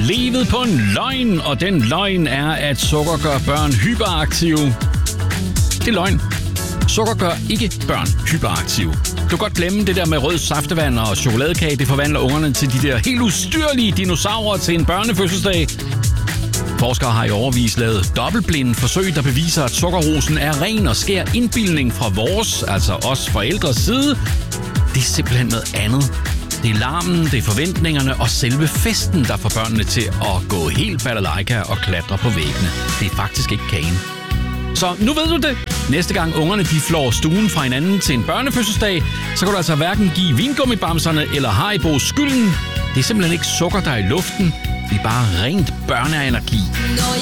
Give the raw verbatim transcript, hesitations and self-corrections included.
levet på en løgn, og den løgn er, at sukker gør børn hyperaktive. Det er løgn. Sukker gør ikke børn hyperaktive. Du kan godt glemme det der med rød saftevand og chokoladekage. Det forvandler ungerne til de der helt ustyrlige dinosaurer til en børnefødselsdag. Forskere har i årevis lavet dobbeltblinde forsøg, der beviser, at sukkerrosen er ren og skær indbildning fra vores, altså os forældres side. Det er simpelthen noget andet. Det er larmen, det er forventningerne og selve festen, der får børnene til at gå helt balalaika og klatre på væggene. Det er faktisk ikke kagen. Så nu ved du det. Næste gang ungerne de flår stuen fra hinanden til en børnefødselsdag, så kan du altså hverken give vingummibamserne eller Haribo skylden. Det er simpelthen ikke sukker, der er i luften. Det er bare rent børneenergi.